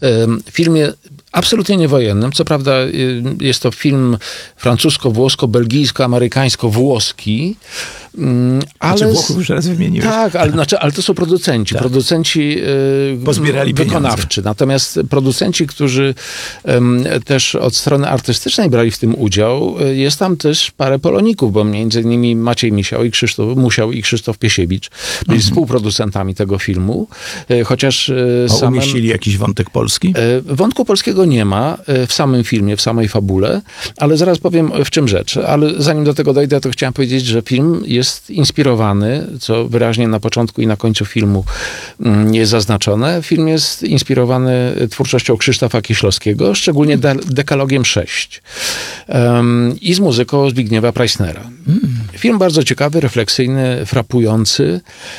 filmie absolutnie niewojennym. Co prawda jest to film francusko-włosko-belgijsko-amerykańsko-włoski, ale... Włochów już raz wymieniłeś. Tak, ale to są producenci. Tak. Producenci pozbierali wykonawczy. pieniądze. Natomiast producenci, którzy też od strony artystycznej brali w tym udział, jest tam też parę poloników, bo między innymi Maciej Musiał i Krzysztof Piesiewicz byli współproducentami tego filmu, chociaż umieścili jakiś wątek polski? Wątku polskiego nie ma w samym filmie, w samej fabule, ale zaraz powiem, w czym rzecz. Ale zanim do tego dojdę, to chciałem powiedzieć, że film jest inspirowany, co wyraźnie na początku i na końcu filmu jest zaznaczone. Film jest inspirowany twórczością Krzysztofa Kieślowskiego, szczególnie Dekalogiem 6 i z muzyką Zbigniewa Preissnera. Film bardzo ciekawy, refleksyjny, frapujący,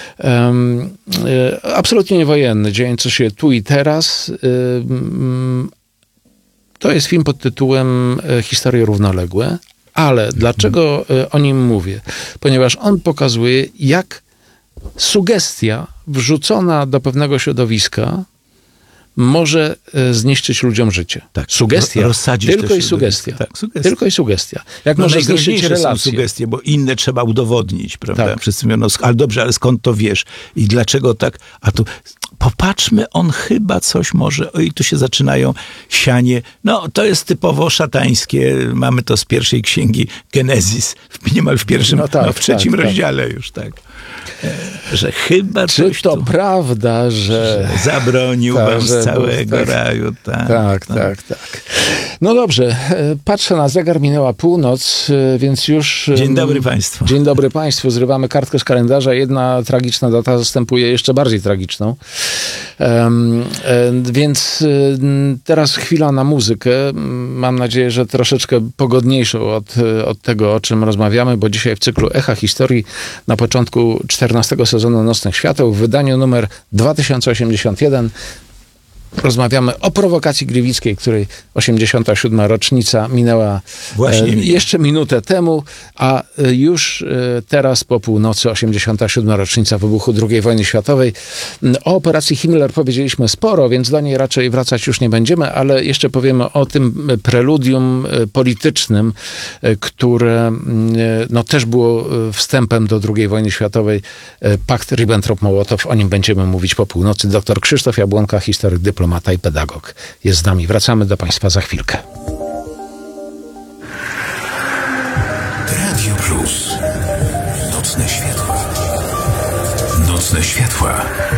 absolutnie niewojenny, dziejący się tu i teraz. To jest film pod tytułem Historie równoległe, ale dlaczego o nim mówię? Ponieważ on pokazuje, jak sugestia wrzucona do pewnego środowiska może zniszczyć ludziom życie. Tak, sugestia. Tylko i sugestia. Tak, sugestia. Tylko i sugestia. Jak może zniszczyć relacje. Są sugestie, bo inne trzeba udowodnić, prawda? Tak. Wszyscy mówią, ale dobrze, ale skąd to wiesz? I dlaczego tak? A tu popatrzmy, on chyba coś może... I tu się zaczynają sianie. No, to jest typowo szatańskie. Mamy to z pierwszej księgi Genezis. Niemal w pierwszym, w trzecim rozdziale już, tak. Że chyba Czy coś to tu, prawda, że zabronił wam z całego raju. Tak. No dobrze, patrzę na zegar, minęła północ, więc już... Dzień dobry Państwu. Dzień dobry Państwu. Zrywamy kartkę z kalendarza. Jedna tragiczna data zastępuje jeszcze bardziej tragiczną. Więc teraz chwila na muzykę. Mam nadzieję, że troszeczkę pogodniejszą od tego, o czym rozmawiamy, bo dzisiaj w cyklu Echa Historii na początku 14 sezonu Nocnych Świateł w wydaniu numer 2081 rozmawiamy o prowokacji gliwickiej, której 87. rocznica minęła jeszcze minutę temu, a już teraz po północy 87. rocznica wybuchu II wojny światowej. O operacji Himmler powiedzieliśmy sporo, więc do niej raczej wracać już nie będziemy, ale jeszcze powiemy o tym preludium politycznym, które też było wstępem do II wojny światowej. Pakt Ribbentrop-Mołotow, o nim będziemy mówić po północy. Dr Krzysztof Jabłonka, historyk, dyplomata i pedagog jest z nami. Wracamy do Państwa za chwilkę. Radio Plus. Nocne światła. Nocne światła.